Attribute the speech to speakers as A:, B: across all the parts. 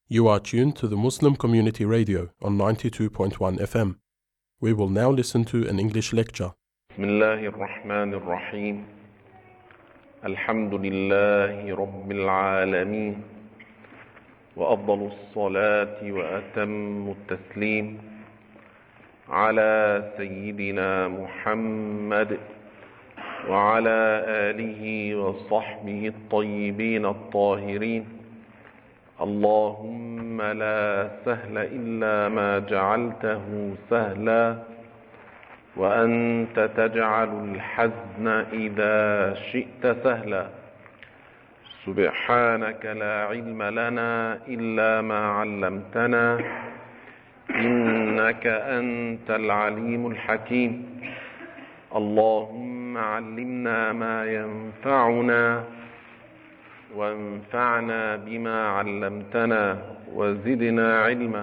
A: You are tuned to the Muslim Community Radio on 92.1 FM. We will now listen to an English lecture.
B: بسم الله الرحمن الرحيم الحمد لله رب العالمين وأفضل الصلاة وأتم التسليم على سيدنا محمد وعلى آله وصحبه الطيبين الطاهرين. اللهم لا سهل إلا ما جعلته سهلا وأنت تجعل الحزن إذا شئت سهلا. سبحانك لا علم لنا إلا ما علمتنا إنك أنت العليم الحكيم. اللهم علمنا ما ينفعنا وانفعنا بما علمتنا وزدنا علما.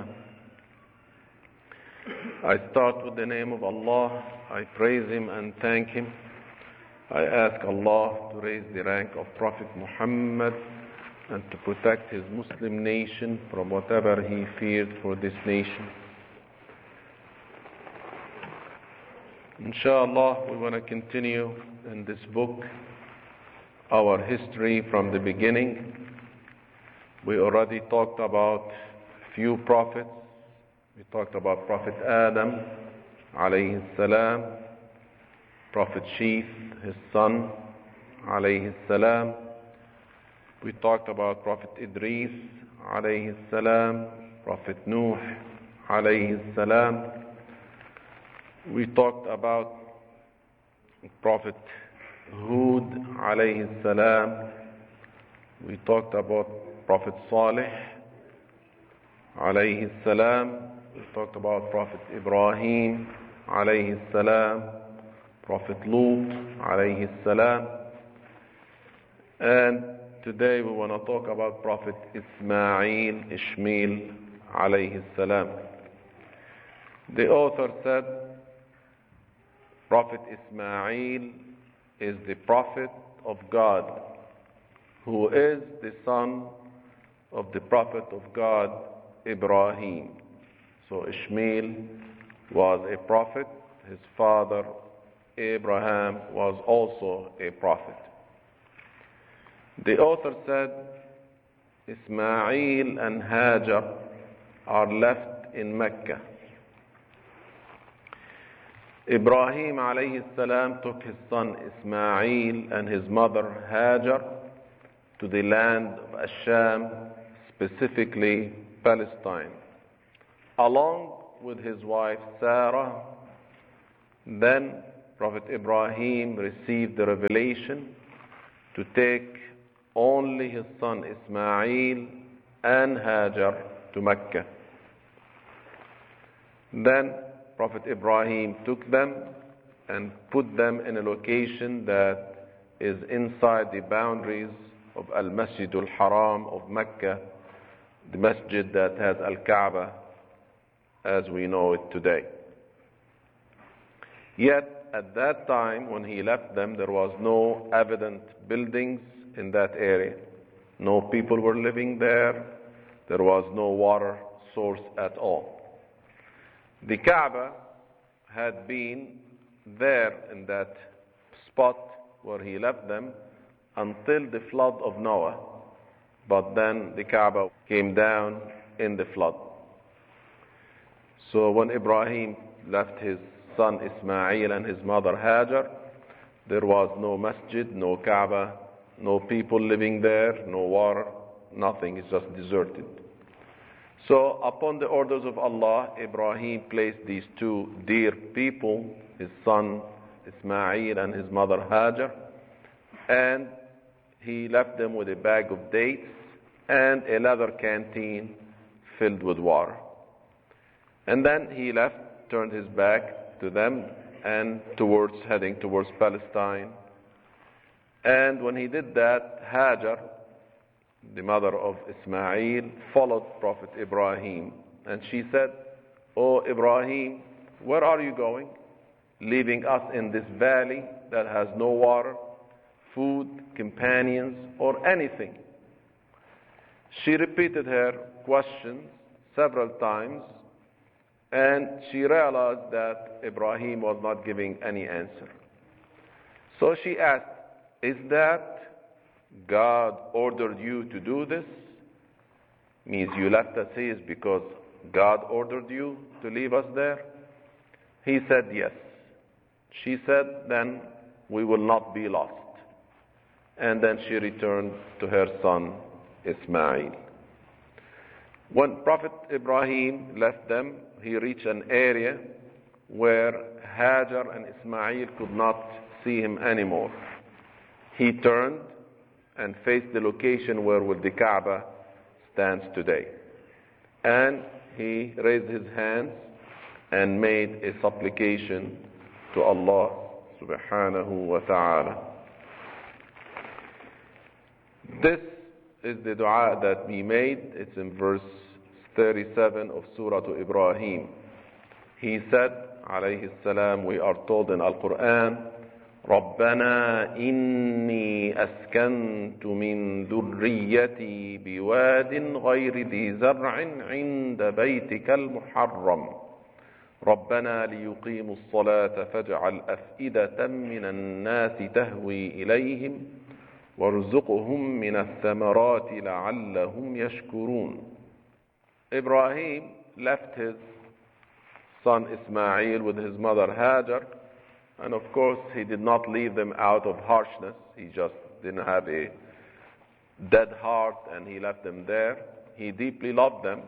B: I start with the name of Allah. I praise Him and thank Him. I ask Allah to raise the rank of Prophet Muhammad and to protect his Muslim nation from whatever he feared for this nation. Inshallah, we want to continue in this book our history from the beginning. We already talked about a few prophets. We talked about Prophet Adam, alayhi salam, Prophet Sheeth, his son, alayhi salam. We talked about Prophet Idris, alayhi salam, Prophet Nuh, alayhi salam. We talked about Prophet Hud, alayhi salam. We talked about Prophet Salih, alayhi salam. We talked about Prophet Ibrahim, alayhi salam, Prophet Lut, alayhi salam. And today we want to talk about Prophet Ishmael, alayhi salam. The author said, Prophet Ismail is the prophet of God, who is the son of the prophet of God, Ibrahim. So Ishmael was a prophet. His father, Abraham, was also a prophet. The author said, Ismail and Hajar are left in Mecca. Ibrahim alayhi salam took his son Ismail and his mother Hajar to the land of Asham, specifically Palestine, along with his wife Sarah. Then Prophet Ibrahim received the revelation to take only his son Ismail and Hajar to Mecca. Then Prophet Ibrahim took them and put them in a location that is inside the boundaries of Al-Masjid al-Haram of Mecca, the masjid that has Al-Kaaba as we know it today. Yet at that time when he left them, there was no evident buildings in that area. No people were living there. There was no water source at all. The Kaaba had been there in that spot where he left them until the flood of Noah. But then the Kaaba came down in the flood. So when Ibrahim left his son Ismail and his mother Hajar, there was no masjid, no Kaaba, no people living there, no water, nothing. It's just deserted. So upon the orders of Allah, Ibrahim placed these two dear people, his son Ismail and his mother Hajar, and he left them with a bag of dates and a leather canteen filled with water. And then he left, turned his back to them and heading towards Palestine. And when he did that, Hajar, the mother of Ismail, followed Prophet Ibrahim. And she said, "Oh Ibrahim, where are you going? Leaving us in this valley that has no water, food, companions, or anything." She repeated her questions several times, and she realized that Ibrahim was not giving any answer. So she asked, is that God ordered you to do this? Means you left us here because God ordered you to leave us there? He said yes. She said, then we will not be lost. And then she returned to her son Ismail. When Prophet Ibrahim left them, he reached an area where Hajar and Ismail could not see him anymore. He turned and faced the location where the Kaaba stands today. And he raised his hands and made a supplication to Allah subhanahu wa ta'ala. This is the dua that we made. It's in verse 37 of Surah to Ibrahim. He said, alayhi salam, we are told in Al-Quran, رَبَّنَا إِنِّي أَسْكَنْتُ مِنْ ذُرِّيَّتِي بِوَادٍ غَيْرِ ذِي زَرْعٍ عِنْدَ بَيْتِكَ الْمُحَرَّمِ رَبَّنَا لِيُقِيمُوا الصَّلَاةَ فَاجْعَلْ أَفْئِدَةً مِنَ النَّاسِ تَهْوِي إِلَيْهِمْ وَارْزُقْهُمْ مِنَ الثَّمَرَاتِ لَعَلَّهُمْ يَشْكُرُونَ. Ibrahim left his son Ismail with his mother Hajar, and of course he did not leave them out of harshness. He just didn't have a dead heart and he left them there. He deeply loved them,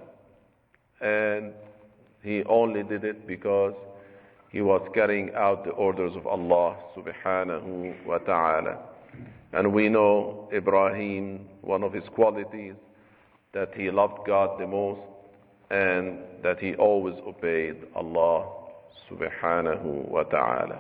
B: and he only did it because he was carrying out the orders of Allah subhanahu wa ta'ala. And we know Ibrahim, one of his qualities, that he loved God the most and that he always obeyed Allah subhanahu wa ta'ala.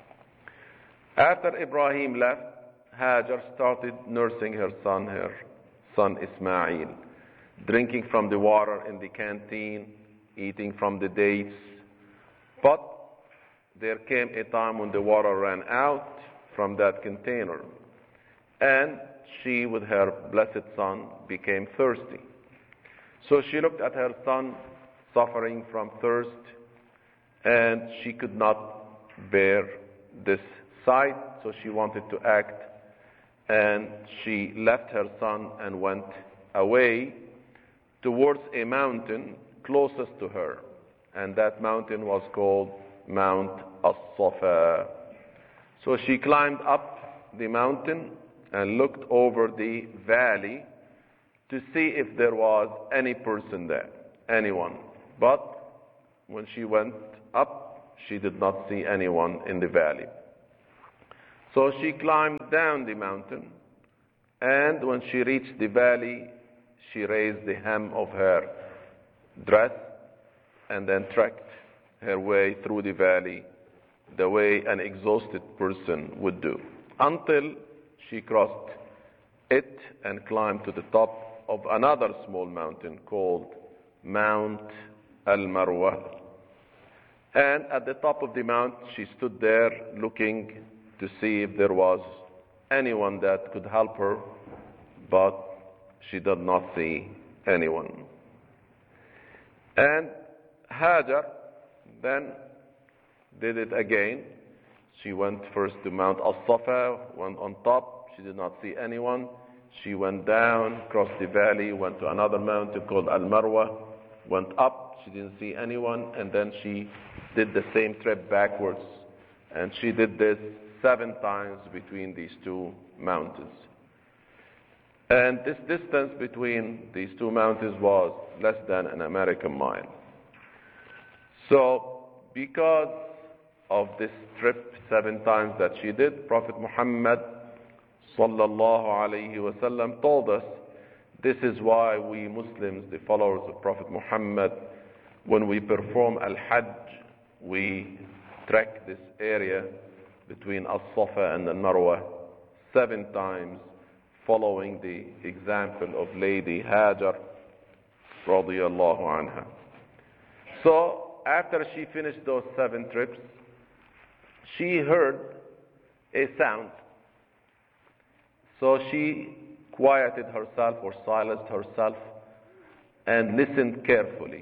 B: After Ibrahim left, Hajar started nursing her son Ismail, drinking from the water in the canteen, eating from the dates. But there came a time when the water ran out from that container, and she, with her blessed son, became thirsty. So she looked at her son suffering from thirst, and she could not bear this sight, so she wanted to act, and she left her son and went away towards a mountain closest to her, and that mountain was called Mount As-Safa. So she climbed up the mountain and looked over the valley to see if there was any person there, anyone. But when she went up, she did not see anyone in the valley. So she climbed down the mountain, and when she reached the valley, she raised the hem of her dress and then trekked her way through the valley the way an exhausted person would do, until she crossed it and climbed to the top of another small mountain called Mount Al-Marwa. And at the top of the mount, she stood there looking to see if there was anyone that could help her, but she did not see anyone. And Hajar then did it again. She went first to Mount As-Safa, went on top. She did not see anyone. She went down, crossed the valley, went to another mountain called Al-Marwa, went up. She didn't see anyone, and then she did the same trip backwards. And she did this 7 times between these two mountains. And this distance between these two mountains was less than an American mile. So, because of this trip 7 times that she did, Prophet Muhammad sallallahu alayhi wasallam told us, this is why we Muslims, the followers of Prophet Muhammad, when we perform Al-Hajj, we trek this area between As-Safa and Al-Marwa 7 times, following the example of Lady Hajar radiyallahu anha. So, after she finished those 7 trips, she heard a sound. So she quieted herself or silenced herself and listened carefully.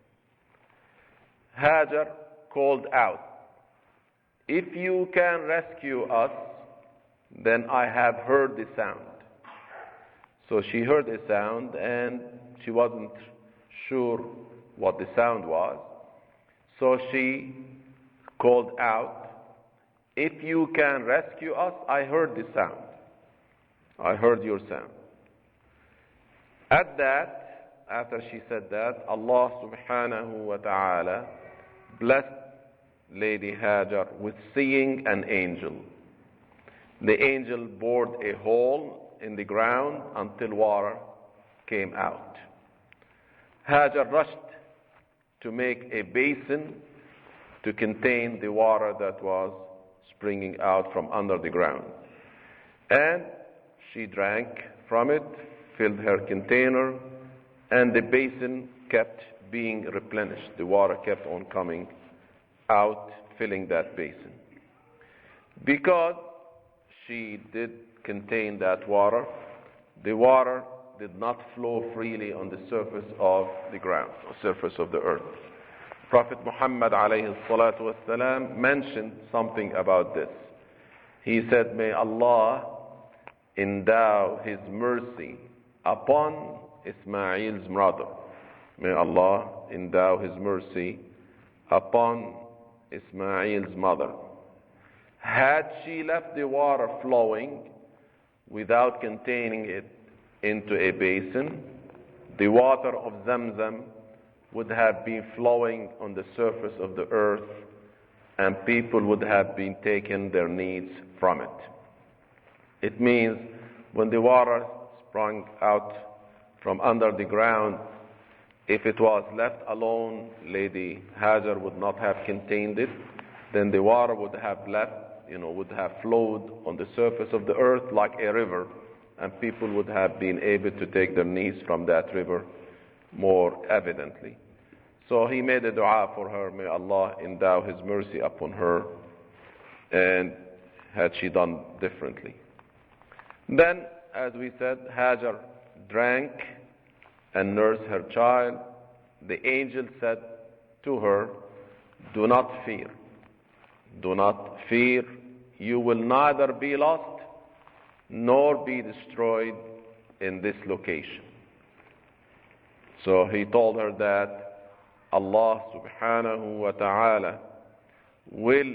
B: Hajar called out, "If you can rescue us, then I have heard the sound." So she heard a sound and she wasn't sure what the sound was. So she called out, "If you can rescue us, I heard the sound. I heard your sound." At that, after she said that, Allah subhanahu wa ta'ala blessed Lady Hajar with seeing an angel. The angel bored a hole in the ground until water came out. Hajar rushed to make a basin to contain the water that was springing out from under the ground. And she drank from it, filled her container, and the basin kept being replenished. The water kept on coming out, filling that basin. Because she did contain that water, the water did not flow freely on the surface of the ground, or surface of the earth. Prophet Muhammad alayhi salatu wasalam mentioned something about this. He said, "May Allah endow His mercy upon Ismail's mother." May Allah endow His mercy upon Ismail's mother. Had she left the water flowing without containing it into a basin, the water of Zamzam would have been flowing on the surface of the earth, and people would have been taking their needs from it. It means when the water sprung out from under the ground, if it was left alone, Lady Hajar would not have contained it, then the water would have would have flowed on the surface of the earth like a river, and people would have been able to take their needs from that river more evidently. So he made a dua for her, may Allah endow His mercy upon her, and had she done differently. Then, as we said, Hajar drank and nursed her child. The angel said to her, "Do not fear. Do not fear. You will neither be lost nor be destroyed in this location." So he told her that Allah subhanahu wa ta'ala will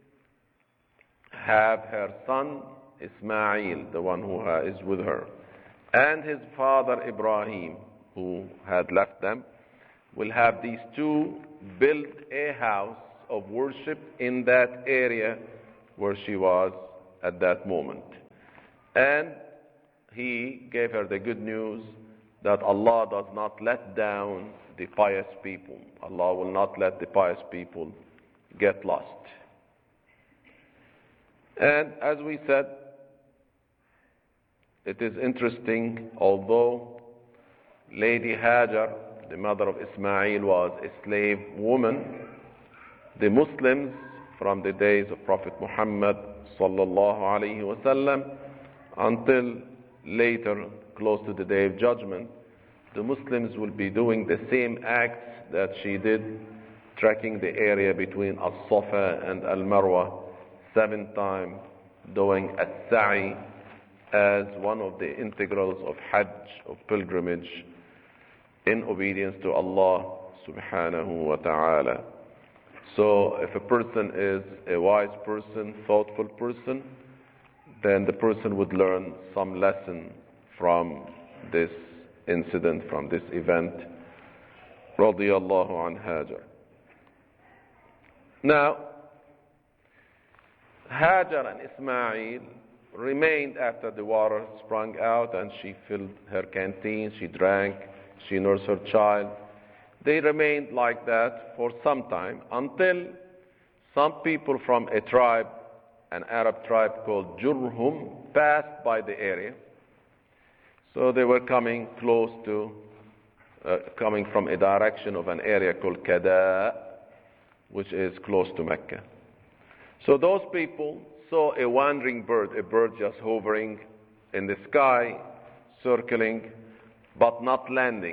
B: have her son Ismail, the one who is with her, and his father Ibrahim, who had left them, will have these two build a house of worship in that area where she was at that moment. And he gave her the good news that Allah does not let down the pious people. Allah will not let the pious people get lost. And as we said, it is interesting, although Lady Hajar, the mother of Ismail, was a slave woman, the Muslims from the days of Prophet Muhammad sallallahu alaihi wasallam until later, close to the Day of Judgment, the Muslims will be doing the same acts that she did, trekking the area between As-Safa and Al-Marwa 7 times, doing As-Sa'i as one of the integrals of Hajj, of pilgrimage, in obedience to Allah subhanahu wa ta'ala. So if a person is a wise person, thoughtful person, then the person would learn some lesson from this incident, from this event. Radiyallahu an Hajar. Now, Hajar and Ismail remained after the water sprung out, and she filled her canteen, she drank, she nursed her child. They remained like that for some time until some people from a tribe, an Arab tribe called Jurhum, passed by the area. So they were coming close to, coming from a direction of an area called Kada, which is close to Mecca. So those people saw a wandering bird, a bird just hovering in the sky. circling but not landing.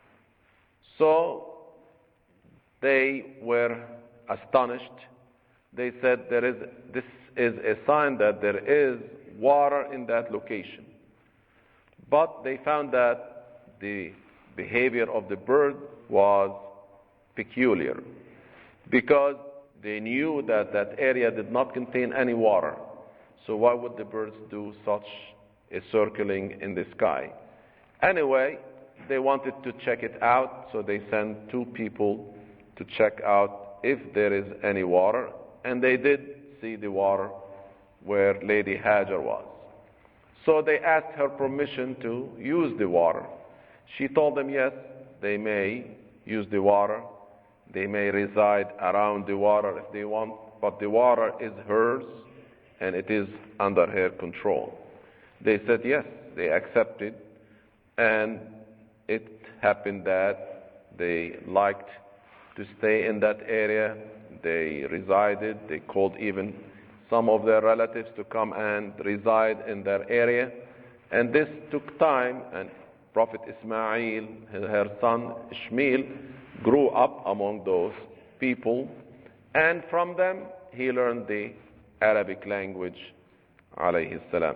B: So they were astonished. They said, this is a sign that there is water in that location. But they found that the behavior of the bird was peculiar, because they knew that that area did not contain any water. So why would the birds do such a circling in the sky? Anyway, they wanted to check it out, so they sent 2 people to check out if there is any water, and they did see the water where Lady Hajar was. So they asked her permission to use the water. She told them yes, they may use the water. They may reside around the water if they want, but the water is hers and it is under her control. They said yes, they accepted, and it happened that they liked to stay in that area. They resided, they called even some of their relatives to come and reside in their area. And this took time, and Prophet Ismail, her son Ishmael, grew up among those people, and from them he learned the Arabic language, alayhi salam.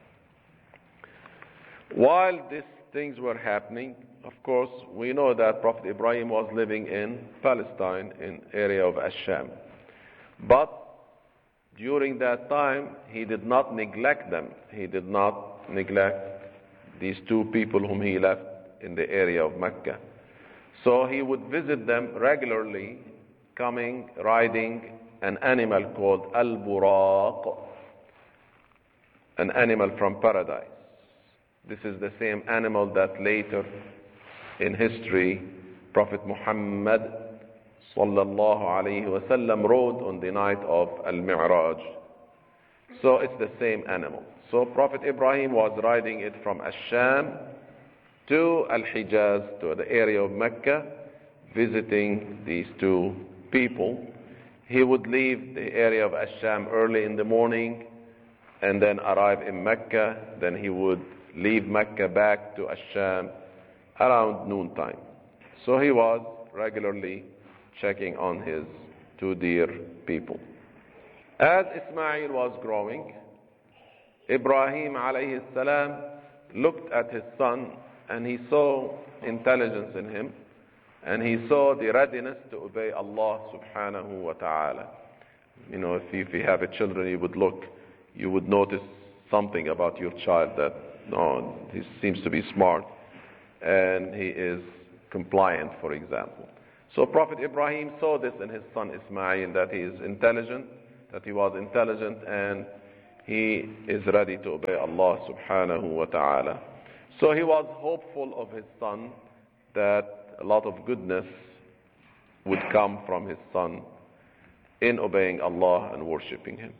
B: While these things were happening, of course, we know that Prophet Ibrahim was living in Palestine, in area of Ash-Sham. But during that time, he did not neglect them. He did not neglect these 2 people whom he left in the area of Mecca. So he would visit them regularly, coming, riding an animal called Al-Buraq, an animal from paradise. This is the same animal that later in history Prophet Muhammad sallallahu alayhi wasallam rode on the night of Al-Mi'raj. So it's the same animal. So Prophet Ibrahim was riding it from Ash-Sham to Al-Hijaz, to the area of Mecca, visiting these 2 people. He would leave the area of Ash-Sham early in the morning and then arrive in Mecca. Then he would leave Mecca back to Ash-Sham around noontime. So he was regularly checking on his 2 dear people. As Ismail was growing, Ibrahim alayhi salam looked at his son, and he saw intelligence in him, and he saw the readiness to obey Allah subhanahu wa ta'ala. You know, if you have a children, you would notice something about your child that, no, he seems to be smart, and he is compliant, for example. So Prophet Ibrahim saw this in his son Ismail, that he is intelligent, that he was intelligent, and he is ready to obey Allah subhanahu wa ta'ala. So he was hopeful of his son, that a lot of goodness would come from his son in obeying Allah and worshipping him.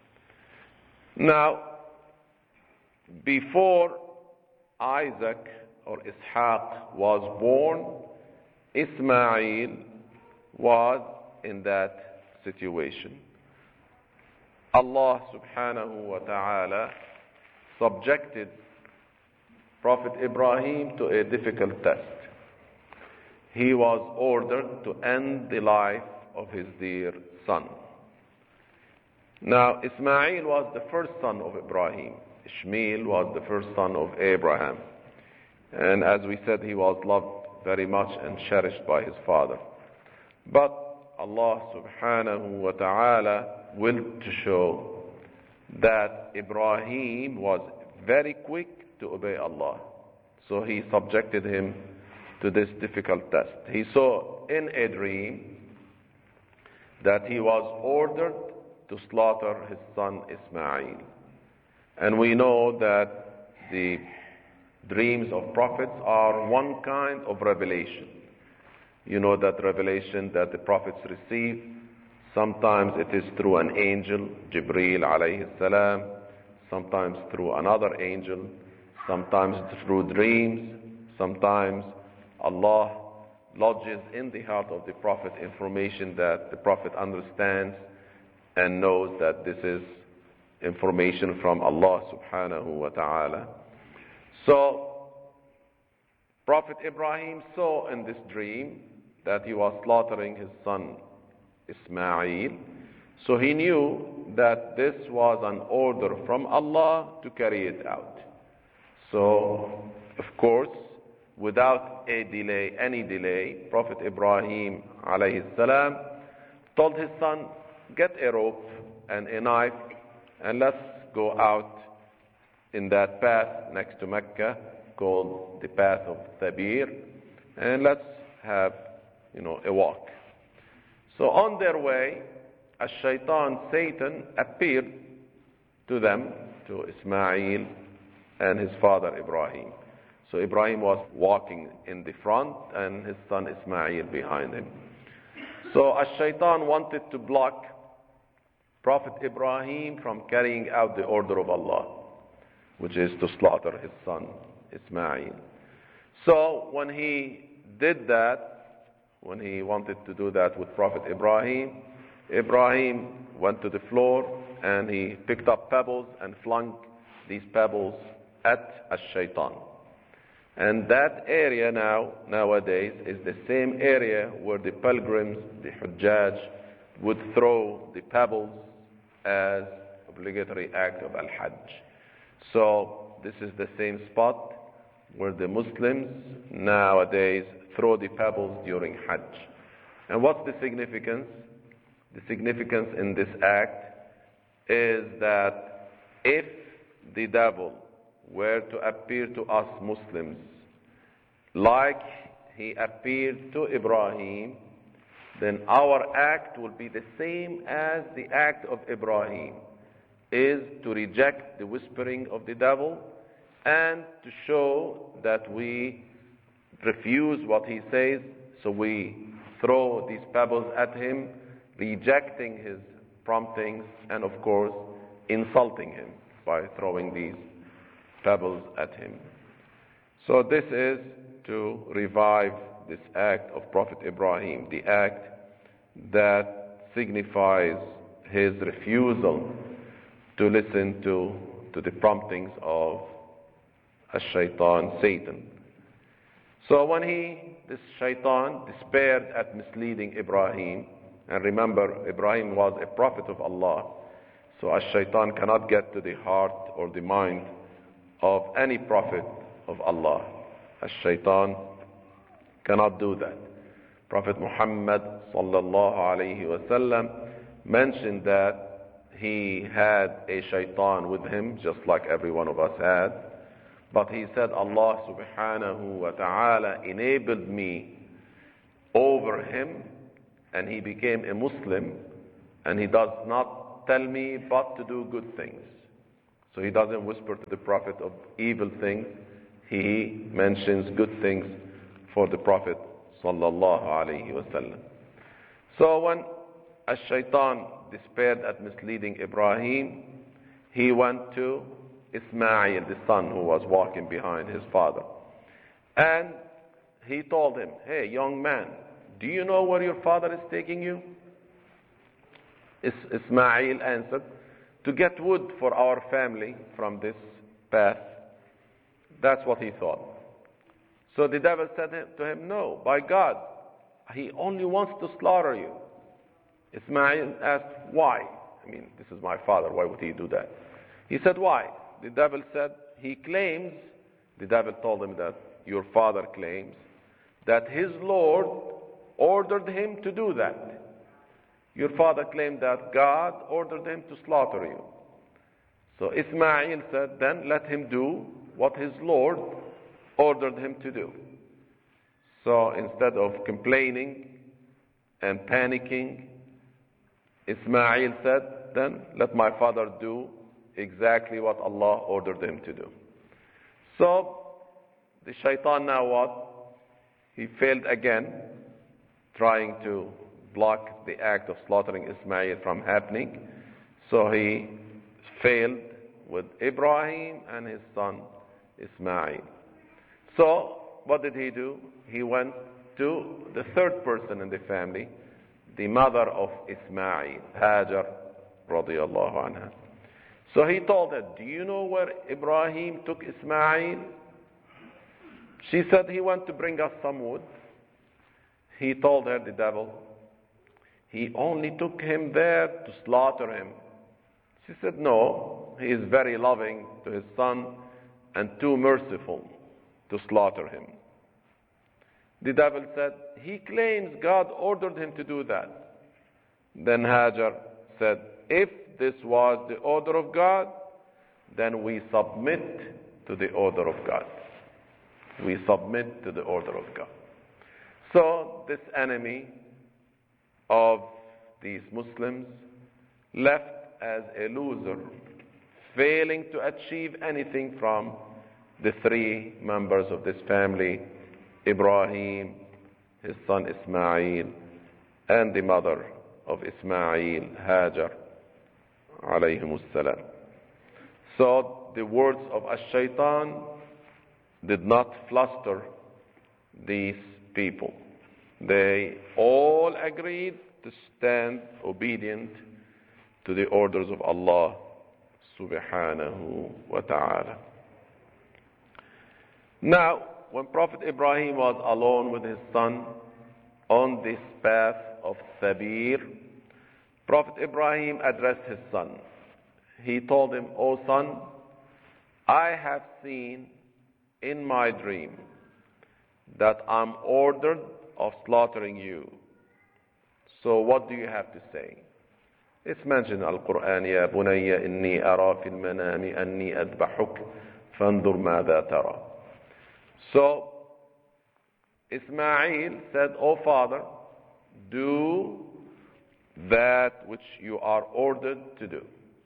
B: Now, before Isaac or Ishaq was born, Ismail was in that situation. Allah subhanahu wa ta'ala subjected Prophet Ibrahim to a difficult test. He was ordered to end the life of his dear son. Now, Ismail was the first son of Ibrahim. Ishmael was the first son of Abraham. And as we said, he was loved very much and cherished by his father. But Allah subhanahu wa ta'ala willed to show that Ibrahim was very quick to obey Allah. So he subjected him to this difficult test. He saw in a dream that he was ordered to slaughter his son Ismail. And we know that the dreams of prophets are one kind of revelation. You know that revelation that the prophets receive, sometimes it is through an angel, Jibreel alayhi salam, sometimes through another angel, sometimes through dreams, sometimes Allah lodges in the heart of the prophet information that the prophet understands and knows that this is information from Allah subhanahu wa ta'ala. So Prophet Ibrahim saw in this dream that he was slaughtering his son Ismail. So he knew that this was an order from Allah to carry it out. So, of course, without any delay, Prophet Ibrahim alayhi salam told his son, get a rope and a knife and let's go out in that path next to Mecca called the path of Thabir, and let's have, a walk. So on their way, Shaitan, Satan, appeared to them, to Ismail and his father Ibrahim. So Ibrahim was walking in the front and his son Ismail behind him. So Shaitan wanted to block Prophet Ibrahim from carrying out the order of Allah, which is to slaughter his son Ismail. So when he did that, when he wanted to do that with Prophet Ibrahim, Ibrahim went to the floor and he picked up pebbles and flung these pebbles at Shaitan. And that area nowadays is the same area where the pilgrims, the Hujjaj, would throw the pebbles as obligatory act of Al-Hajj. So this is the same spot where the Muslims nowadays throw the pebbles during Hajj. And what's the significance? The significance in this act is that if the devil were to appear to us Muslims like he appeared to Ibrahim, then our act will be the same as the act of Ibrahim, is to reject the whispering of the devil and to show that we refuse what he says, so we throw these pebbles at him, rejecting his promptings and of course insulting him by throwing these pebbles at him. So this is to revive this act of Prophet Ibrahim, the act that signifies his refusal to listen to the promptings of Shaitan, Satan. So when this Shaitan despaired at misleading Ibrahim, and remember, Ibrahim was a prophet of Allah, so Shaitan cannot get to the heart or the mind of any prophet of Allah. Shaitan cannot do that. Prophet Muhammad sallallahu alayhi wasallam mentioned that he had a Shaitan with him, just like every one of us had. But he said, Allah subhanahu wa ta'ala enabled me over him, and he became a Muslim, and he does not tell me but to do good things. So he doesn't whisper to the Prophet of evil things. He mentions good things for the Prophet sallallahu alayhi wasallam. So when Shaitan despaired at misleading Ibrahim, he went to Ismail, the son who was walking behind his father. And he told him, hey, young man, do you know where your father is taking you? Ismail answered, to get wood for our family from this path. That's what he thought. So the devil said to him, no, by God, he only wants to slaughter you. Ismail asked, why? I mean, this is my father, why would he do that? He said, why? The devil said, the devil told him that your father claims that his Lord ordered him to do that. Your father claimed that God ordered him to slaughter you. So Ismail said, then let him do what his Lord ordered him to do. So instead of complaining and panicking, Ismail said, then let my father do exactly what Allah ordered him to do. So the Shaitan now what? He failed again, trying to block the act of slaughtering Ismail from happening. So he failed with Ibrahim and his son Ismail. So what did he do? He went to the third person in the family, the mother of Ismail, Hajar radiyallahu anha. So he told her, do you know where Ibrahim took Ismail? She said, he went to bring us some wood. He told her, the devil, he only took him there to slaughter him. She said, no, he is very loving to his son and too merciful to slaughter him. The devil said, he claims God ordered him to do that. Then Hajar said, if this was the order of God, then we submit to the order of God. We submit to the order of God. So this enemy of these Muslims left as a loser, failing to achieve anything from the three members of this family, Ibrahim, his son Ismail, and the mother of Ismail, Hajar, alayhimus salam. So the words of Ash-Shaytan did not fluster these people. They all agreed to stand obedient to the orders of Allah subhanahu wa ta'ala. Now, when Prophet Ibrahim was alone with his son on this path of Sabir, Prophet Ibrahim addressed his son. He told him, O son, I have seen in my dream that I'm ordered of slaughtering you. So what do you have to say? It's mentioned in Al-Quran, Ya bunayya inni ara fil manami anni adbahuk fandur madha tara. So Ismail said, O father, do that which you are ordered to do.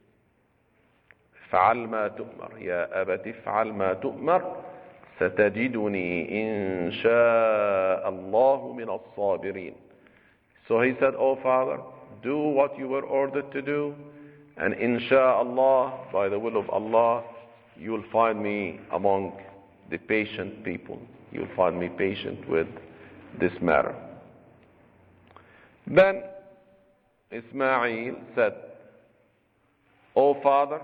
B: فعل ما تؤمر يا أبت فعل ما تؤمر ستجدني إن شاء الله من الصابرين. So he said, O father, do what you were ordered to do, and insha'Allah, by the will of Allah, you will find me among the patient people. You will find me patient with this matter. Then Ismail said, O father,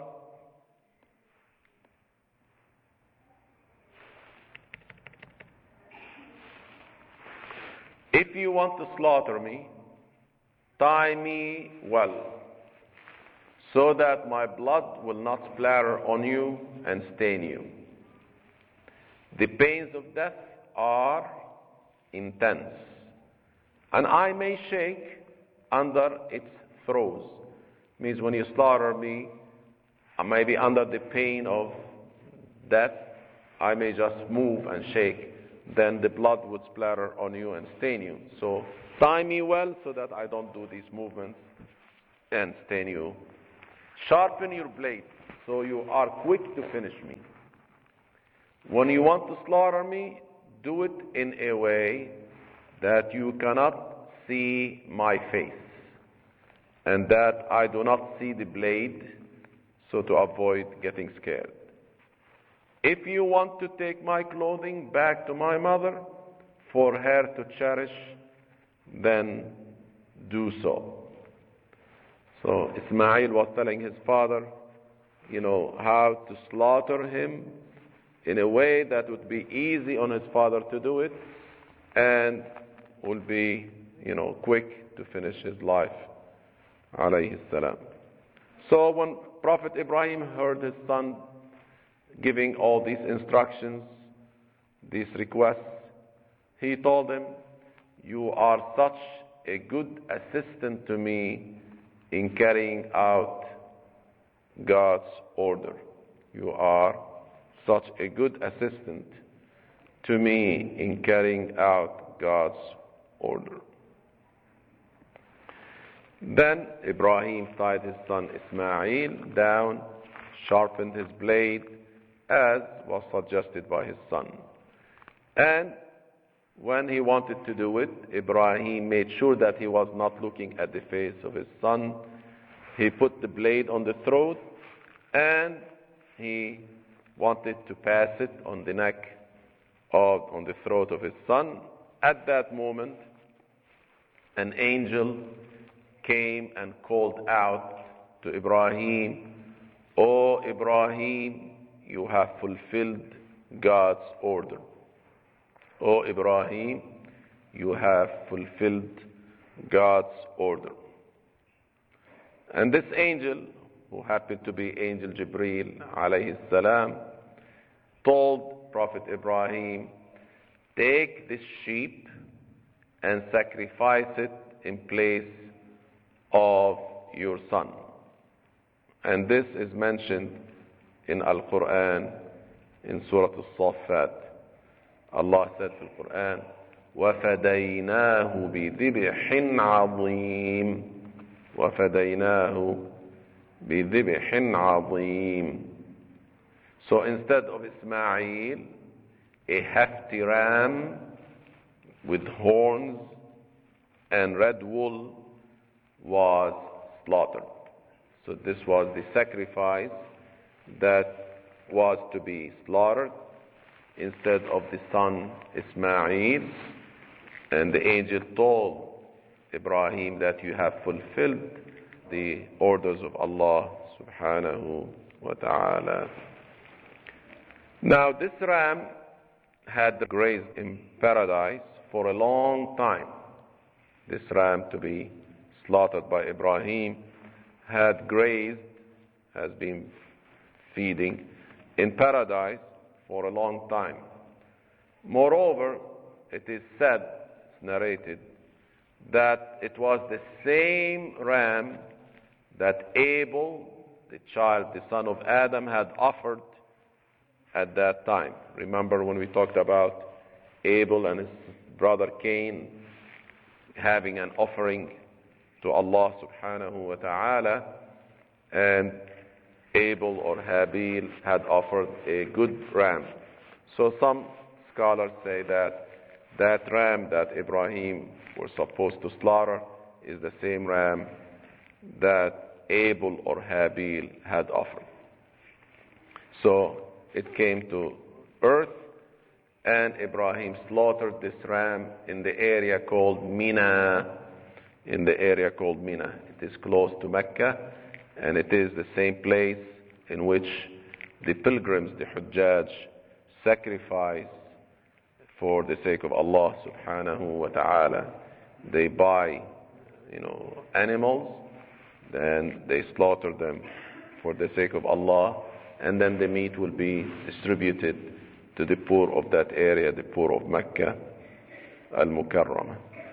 B: if you want to slaughter me, tie me well, so that my blood will not splatter on you and stain you. The pains of death are intense, and I may shake under its throes. Means when you slaughter me, I may be under the pain of death. I may just move and shake. Then the blood would splatter on you and stain you. So tie me well so that I don't do these movements and stain you. Sharpen your blade so you are quick to finish me. When you want to slaughter me, do it in a way that you cannot see my face and that I do not see the blade, so to avoid getting scared. If you want to take my clothing back to my mother for her to cherish, then do so. So Ismail was telling his father, how to slaughter him in a way that would be easy on his father to do it and will be, quick to finish his life, alayhi salam. So when Prophet Ibrahim heard his son giving all these instructions, these requests, he told him, you are such a good assistant to me in carrying out God's order. You are such a good assistant to me in carrying out God's order. Then Ibrahim tied his son Ismail down, sharpened his blade, as was suggested by his son. And when he wanted to do it, Ibrahim made sure that he was not looking at the face of his son. He put the blade on the throat, and he wanted to pass it on the neck or on the throat of his son. At that moment, an angel came and called out to Ibrahim, O Ibrahim, you have fulfilled God's order. O Ibrahim, you have fulfilled God's order. And this angel, who happened to be Angel Jibreel alayhi salam, told Prophet Ibrahim, take this sheep and sacrifice it in place of your son. And this is mentioned in Al-Quran, in Surah Al-Saffat. Allah said in the Quran, وَفَدَيْنَاهُ بِذِبْحٍ عَظِيمٍ وَفَدَيْنَاهُ بِذِبْحٍ عَظِيمٍ. So instead of Ismail, a hefty ram with horns and red wool was slaughtered. So this was the sacrifice that was to be slaughtered instead of the son Ismail. And the angel told Ibrahim that you have fulfilled the orders of Allah subhanahu wa ta'ala. Now this ram had grazed in paradise for a long time. This ram to be slaughtered by Ibrahim had grazed, has been feeding in paradise for a long time. Moreover, it is said, it's narrated, that it was the same ram that Abel, the child, the son of Adam, had offered at that time. Remember when we talked about Abel and his brother Cain having an offering to Allah subhanahu wa ta'ala, and Abel or Habil had offered a good ram. So some scholars say that that ram that Ibrahim was supposed to slaughter is the same ram that Abel or Habil had offered. So it came to earth, and Ibrahim slaughtered this ram in the area called Mina. In the area called Mina. It is close to Mecca, and it is the same place in which the pilgrims, the Hujjaj, sacrifice for the sake of Allah subhanahu wa ta'ala. They buy, animals, then they slaughter them for the sake of Allah, and then the meat will be distributed to the poor of that area, the poor of Mecca al-Mukarramah.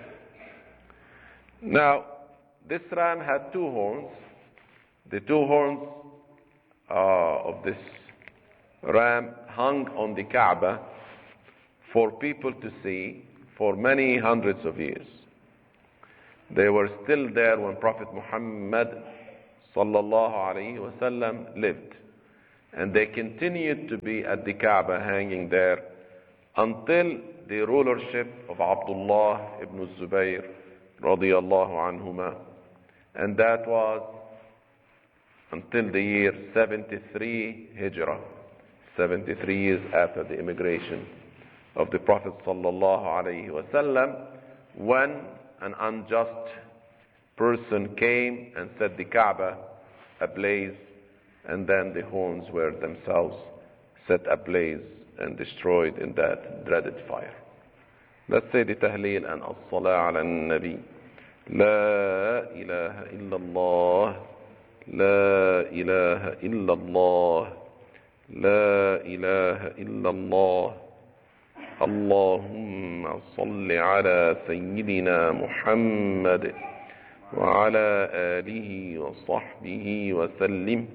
B: Now, this ram had two horns. The two horns of this ram hung on the Kaaba for people to see for many hundreds of years. They were still there when Prophet Muhammad sallallahu alaihi wasallam lived, and they continued to be at the Kaaba hanging there until the rulership of Abdullah ibn Zubayr radiyallahu anhuma, and that was until the year 73 Hijrah, 73 years after the immigration of the Prophet sallallahu alaihi wasallam, when an unjust person came and set the Kaaba ablaze, and then the horns were themselves set ablaze and destroyed in that dreaded fire. Let's say the tahleel and as-salah ala nabi. La ilaha illallah, la ilaha illallah, la ilaha illallah. Allahumma salli ala Sayyidina Muhammad wa ala alihi wa sahbihi wa sallim.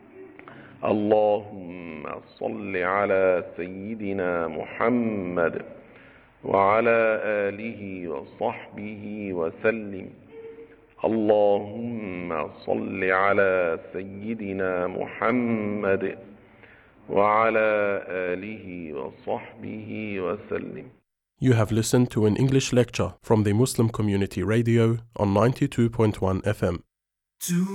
B: Allahumma salli ala Sayyidina Muhammad وعلى آله وصحبه وسلم. اللهم صل على سيدنا محمد وعلى آله وصحبه وسلم.
A: You have listened to an English lecture from the Muslim Community Radio on 92.1 FM.